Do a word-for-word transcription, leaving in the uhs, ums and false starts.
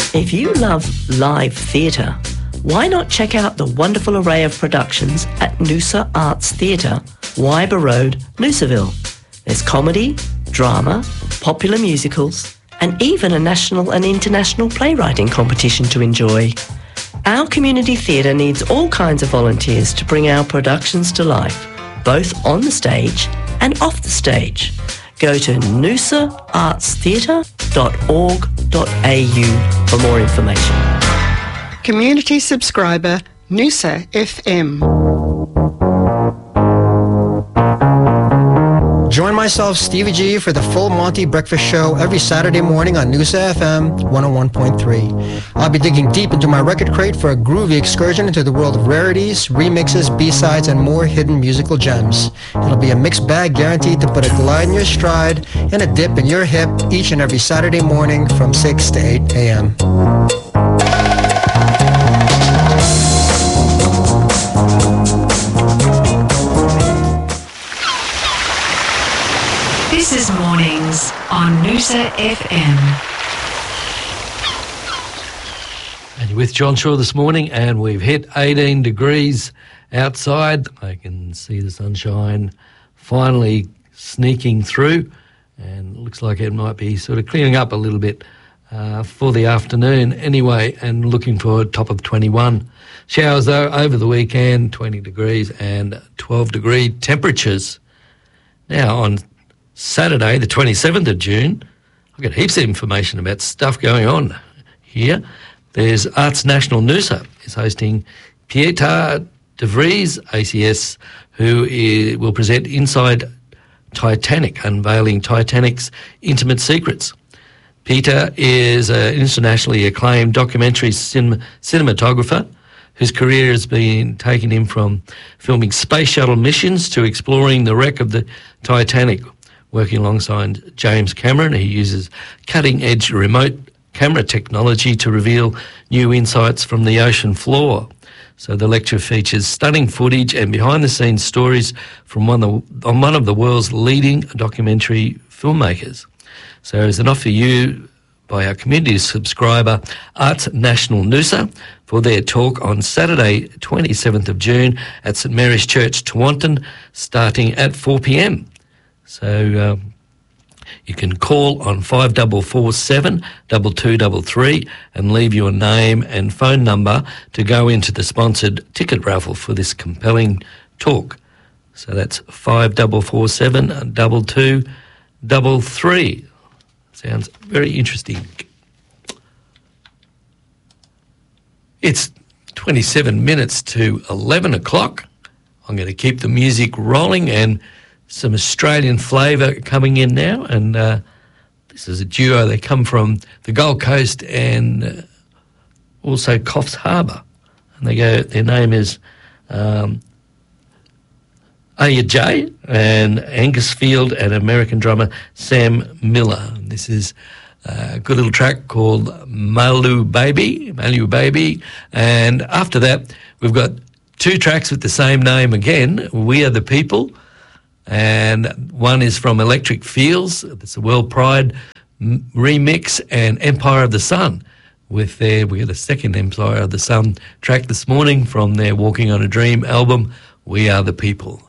If you love live theatre, why not check out the wonderful array of productions at Noosa Arts Theatre, Wyber Road, Noosaville. There's comedy, drama, popular musicals, and even a national and international playwriting competition to enjoy. Our community theatre needs all kinds of volunteers to bring our productions to life, both on the stage and off the stage. Go to noosa arts theatre dot org dot a u for more information. Community subscriber Noosa F M. Join myself, Stevie G, for the Full Monty Breakfast Show every Saturday morning on Noosa F M one oh one point three. I'll be digging deep into my record crate for a groovy excursion into the world of rarities, remixes, B-sides, and more hidden musical gems. It'll be a mixed bag guaranteed to put a glide in your stride and a dip in your hip each and every Saturday morning from six to eight a.m. This is Mornings on Noosa F M. And you're with John Shaw this morning, and we've hit eighteen degrees outside. I can see the sunshine finally sneaking through, and it looks like it might be sort of clearing up a little bit uh, for the afternoon anyway, and looking for a top of twenty-one. Showers, though, over the weekend, twenty degrees and twelve degree temperatures. Now, on Saturday, the twenty-seventh of June, I've got heaps of information about stuff going on here. There's Arts National Noosa is hosting Pieter de Vries, A C S, who is, will present Inside Titanic, unveiling Titanic's intimate secrets. Pieter is an internationally acclaimed documentary cin- cinematographer whose career has been taking him from filming space shuttle missions to exploring the wreck of the Titanic. Working alongside James Cameron, he uses cutting-edge remote camera technology to reveal new insights from the ocean floor. So the lecture features stunning footage and behind-the-scenes stories from one of the, on one of the world's leading documentary filmmakers. So there's an offer you by our community subscriber, Arts National Noosa, for their talk on Saturday, twenty-seventh of June at St Mary's Church, Tewantin, starting at four p.m. So um, you can call on five four four seven, two two three three and leave your name and phone number to go into the sponsored ticket raffle for this compelling talk. So that's five four four seven, two two three three. Sounds very interesting. It's twenty-seven minutes to eleven o'clock. I'm going to keep the music rolling and some Australian flavour coming in now, and uh, this is a duo. They come from the Gold Coast and uh, also Coffs Harbour, and they go. Their name is um, Aya J and Angus Field and American drummer Sam Miller. This is a good little track called Malu Baby, Malu Baby, and after that we've got two tracks with the same name again. We Are the People. And one is from Electric Fields, it's a World Pride m- remix, and Empire of the Sun. With their, we had a second Empire of the Sun track this morning from their Walking on a Dream album, We Are the People.